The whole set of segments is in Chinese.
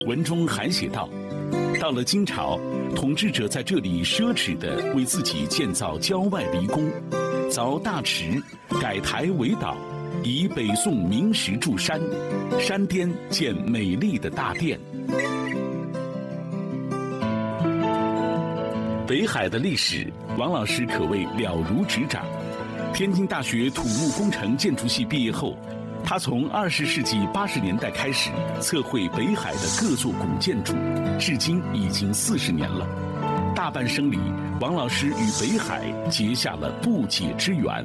文中还写道，到了金朝，统治者在这里奢侈地为自己建造郊外离宫，凿大池，改台为岛，以北宋名石筑山，山巅建美丽的大殿。北海的历史，王老师可谓了如指掌。天津大学土木工程建筑系毕业后，他从20世纪80年代开始测绘北海的各座古建筑，至今已经40年了。大半生里，王老师与北海结下了不解之缘。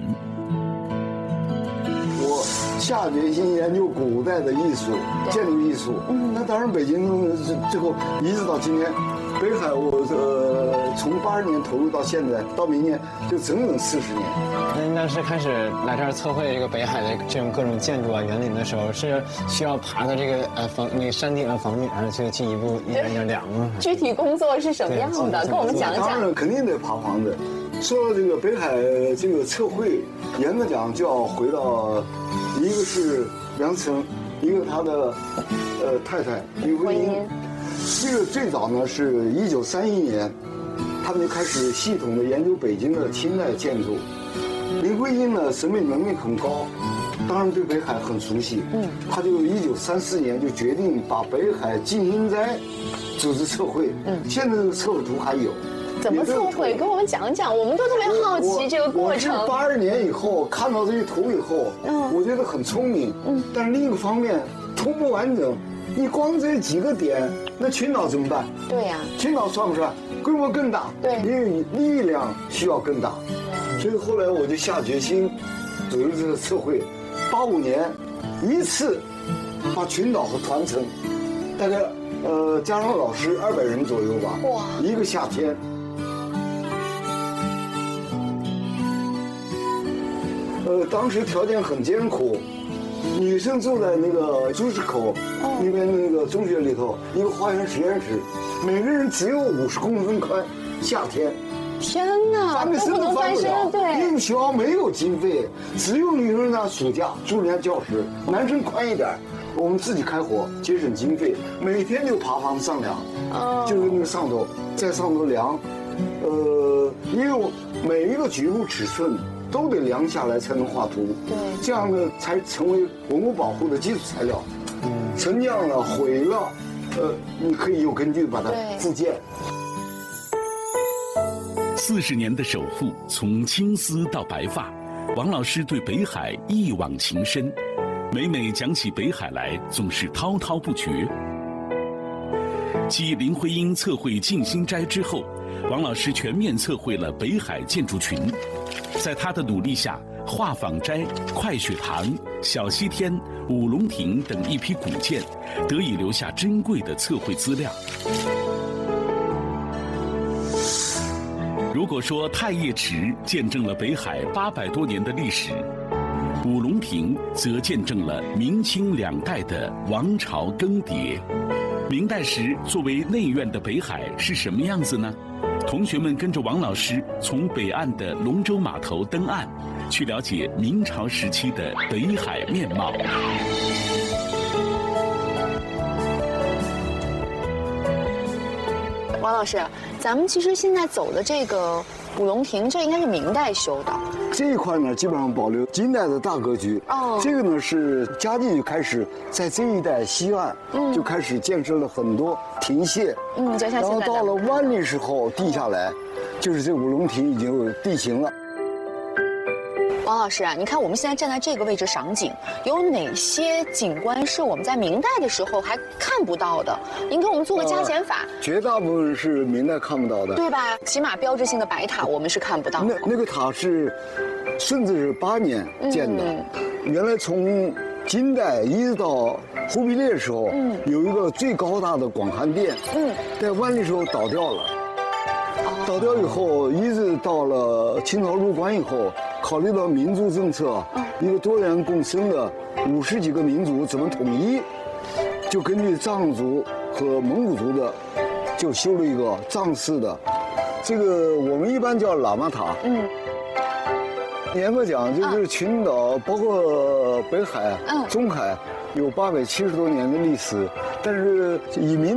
我下决心研究古代的艺术，建筑艺术。那当然，北京最后一直到今天，北海我从80年投入到现在，到明年就整整40年。 那您当时开始来这儿测绘这个北海的这种各种建筑啊、园林的时候，是需要爬到这个那个山顶的房顶上去进一步一点点量吗？ 具体工作是什么样的？跟我们讲讲。 当然肯定得爬房子。说到这个北海这个测绘，严格讲就要回到，一个是梁思成，一个他的太太李慧英。这个最早呢是1931年，他们就开始系统的研究北京的清代建筑。林徽因呢审美能力很高，当然对北海很熟悉。他就1934年就决定把北海静心斋组织测绘。现在这个测绘图还有。 怎么测绘？跟我们讲讲，我们都特别好奇这个过程。 我是80年以后看到这些图以后，我觉得很聪明。但是另一个方面，图不完整，你光这几个点，那群岛怎么办？ 对呀， 群岛算不算？规模更大， 对， 因为力量需要更大。所以后来我就下决心组织这个测绘，85年一次把群岛和团城，大概加上老师200人左右吧，哇，一个夏天。当时条件很艰苦，女生住在那个朱市口那边那个中学里头，一个花园实验室，每个人只有50公分宽，夏天。 天哪， 翻个身都翻不了。 对， 因为学校没有经费，只有女生呢暑假住人家教室，男生宽一点，我们自己开火节省经费，每天就爬房子上梁，就是那个上头在上头量，因为每一个局部尺寸都得量下来才能画图， 对， 这样呢才成为文物保护的基础材料。沉降了、毁了，你可以有根据把它复建。 40年的守护，从青丝到白发，王老师对北海一往情深，每每讲起北海来，总是滔滔不绝。继林徽因测绘静心斋之后，王老师全面测绘了北海建筑群。在他的努力下，画舫斋、快雪堂、小西天、五龙亭等一批古建得以留下珍贵的测绘资料。如果说太液池见证了北海800多年的历史，五龙亭则见证了明清2代的王朝更迭。明代时作为内院的北海是什么样子呢？同学们跟着王老师从北岸的龙舟码头登岸，去了解明朝时期的北海面貌。 王老师，咱们其实现在走的这个五龙亭，这应该是明代修的。 这一块呢，基本上保留金代的大格局。这个呢是嘉靖就开始在这一带西岸，就开始建设了很多亭榭。 就像现在的。 然后到了万历时候，地下来，就是这五龙亭已经有地形了。 王老师啊，你看我们现在站在这个位置赏景，有哪些景观是我们在明代的时候还看不到的？您给我们做个加减法。 绝大部分是明代看不到的， 对吧？起码标志性的白塔我们是看不到的。 那个塔是顺治是8年建的，原来从金代一直到忽必烈的时候，有一个最高大的广寒殿，在万历时候倒掉了。倒掉以后，一直到了清朝入关以后，考虑到民族政策，一个多元共生的50几个民族怎么统一，就根据藏族和蒙古族的，就修了一个藏式的，这个我们一般叫喇嘛塔。 严格讲，就是群岛，包括北海、中海，有870多年的历史，但是以民